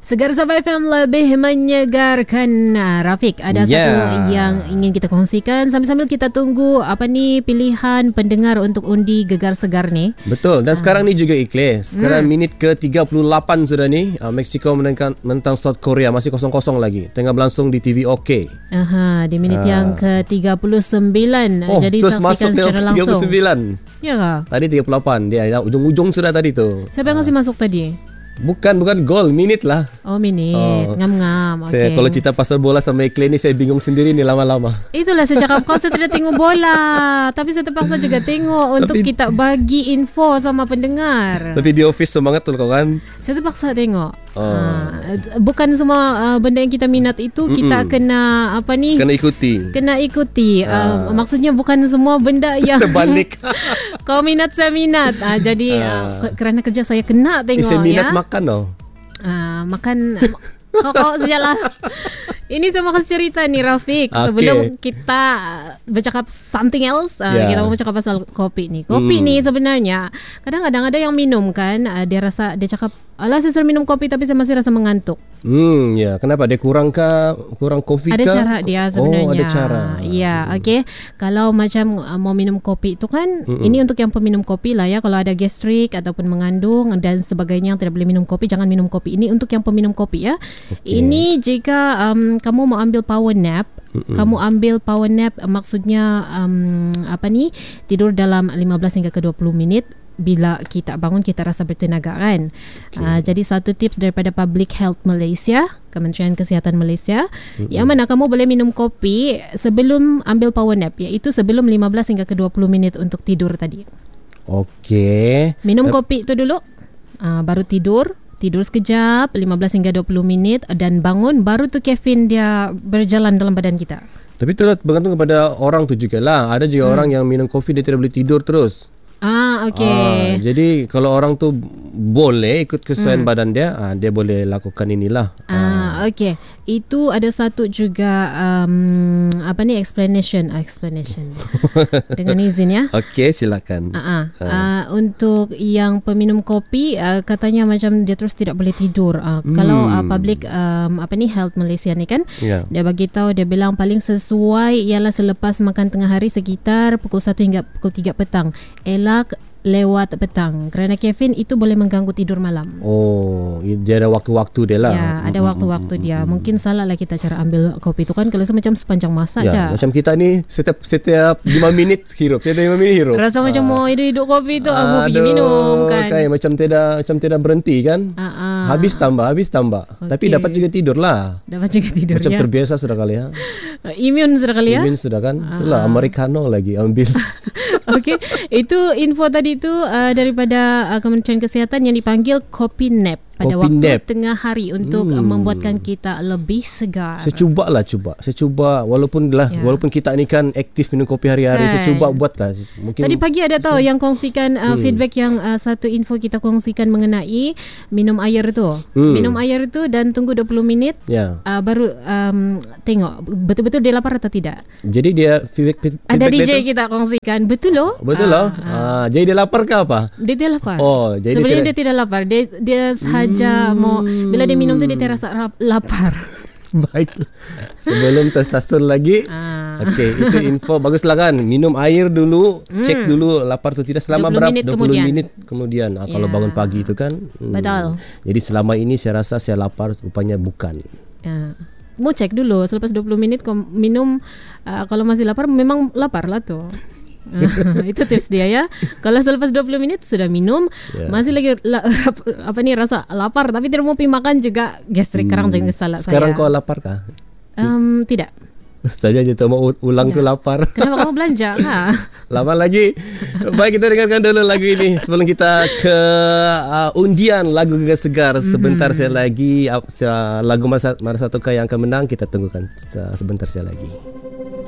Segar Sabah FM lebih menyegarkan. Rafiq, ada satu yang ingin kita kongsikan sambil-sambil kita tunggu pilihan pendengar untuk undi Gegar Segar ni. Betul. Dan sekarang ni juga Ikhlas. Sekarang minit ke 38 sudah ni. Mexico menentang South Korea, masih 0-0 lagi. Tengah berlangsung di TV OK. Di minit yang ke 39. Jadi terus saksikan masuk secara langsung. 39. Ya kah? Tadi 38. Dia ujung-ujung sudah tadi tu. Siapa yang kasih masuk tadi? Bukan gol, minit lah. Oh, minit. Ngam-ngam. Saya Okay. kalau cerita pasal bola sama Ikhlas ni saya bingung sendiri ni lama-lama. Itulah saya cakap, kau saya tidak tengok bola, tapi saya terpaksa juga tengok untuk kita bagi info sama pendengar. Tapi di office semangat tu kau kan. Saya terpaksa tengok. Bukan semua benda yang kita minat itu kita kena Kena ikuti. Maksudnya bukan semua benda yang terbalik. Kau minat, saya minat. Jadi kerana kerja saya kena tengok. Saya minat makan tau. Makan. Kau sejalan. Ini saya mau kasih cerita nih Rafiq. Sebelum kita bercakap something else, kita mau bercakap pasal kopi nih. Kopi nih sebenarnya kadang-kadang ada yang minum kan, dia cakap, alah saya suruh minum kopi tapi saya masih rasa mengantuk. Kenapa? Dia kurang kopi Ada kah? cara dia sebenarnya. Ada cara. Ya, okey. Kalau macam mau minum kopi itu kan, ini untuk yang peminum kopi lah ya. Kalau ada gastrik ataupun mengandung dan sebagainya yang tidak boleh minum kopi, jangan minum kopi. Ini untuk yang peminum kopi ya. Ini jika kamu mau ambil power nap, kamu ambil power nap maksudnya tidur dalam 15 hingga ke 20 minit. Bila kita bangun kita rasa bertenaga kan. Jadi satu tips daripada Public Health Malaysia, Kementerian Kesihatan Malaysia, yang mana kamu boleh minum kopi sebelum ambil power nap, iaitu sebelum 15 hingga ke 20 minit untuk tidur tadi. Okey. Minum kopi itu dulu, baru tidur sekejap 15 hingga 20 minit dan bangun, baru tu kafein dia berjalan dalam badan kita. Tapi itu bergantung kepada orang tu juga lah. Ada juga orang yang minum kopi dia tidak boleh tidur terus. Okey. Jadi kalau orang tu boleh ikut kesesuaian badan dia, dia boleh lakukan inilah. Okey. Itu ada satu juga explanation dengan izin ya. Okey, silakan. Untuk yang peminum kopi, katanya macam dia terus tidak boleh tidur. Kalau Public Health Malaysia ni kan, dia bagi tahu, dia bilang paling sesuai ialah selepas makan tengah hari sekitar pukul 1 hingga pukul 3 petang. Elak lewat petang kerana kafein itu boleh mengganggu tidur malam. Dia ada waktu-waktu dia lah. Ya, ada waktu-waktu dia. Mungkin salah lah kita cara ambil kopi itu kan, kalau macam sepanjang masa aja. Macam kita ni setiap 5 minit hirup. Setiap 5 minit hirup. Rasa macam mau hidup kopi tu mau pergi minum kan. Macam tidak berhenti kan. Habis tambah. Okay. Tapi dapat juga tidur lah. Macam terbiasa sudah kali ya. Imun sudah kali ya. Imun sudah kan. Itulah Americano lagi ambil. Okey, itu info tadi tu daripada Kementerian Kesihatan yang dipanggil kopi nap pada waktu tengah hari untuk membuatkan kita lebih segar. Saya cuba walaupun kita ni kan aktif minum kopi hari-hari, saya cuba buat lah. Mungkin tadi pagi ada tahu yang kongsikan feedback yang satu info kita kongsikan mengenai minum air tu. Minum air tu dan tunggu 20 minit baru tengok betul-betul dia lapar atau tidak. Jadi dia feedback ada DJ kita kongsikan. Betul loh. Jadi dia lapar ke apa? Dia lapar. Jadi sebenarnya dia tidak lapar. Dia mau bila dia minum tu dia terasa lapar. Baik. Sebelum tersasul lagi. Okey, itu info baguslah kan. Minum air dulu, cek dulu lapar tu tidak selama 20 minit kemudian. Kalau bangun pagi itu kan. Betul. Jadi selama ini saya rasa saya lapar, rupanya bukan. Mau cek dulu selepas 20 minit kau minum, kalau masih lapar memang lapar lah tu. Itu tips dia ya. Kalau selepas 20 minit sudah minum, masih lagi rasa lapar tapi tidak mau pergi makan juga gastrik. Jangan salah. Sekarang kau lapar kah? Tidak. Saja je mau ulang tu lapar. Kenapa kamu belanja? Lama lagi. Baik, kita dengarkan dulu lagu ini sebelum kita ke undian lagu Gegar Segar. Sebentar saya lagi lagu mana satu yang akan menang, kita tunggukan sebentar saya lagi.